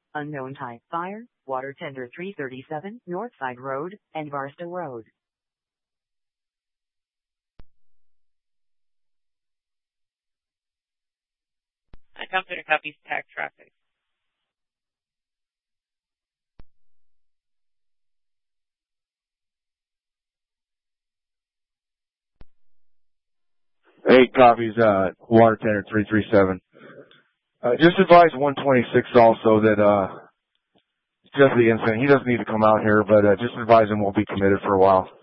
Unknown type fire, water tender 337, Northside Road, and Barstow Road. Computer copies tag traffic. Eight copies, water tender 337. Just advise 126 also that, just the incident. He doesn't need to come out here, but, just advise him we'll be committed for a while.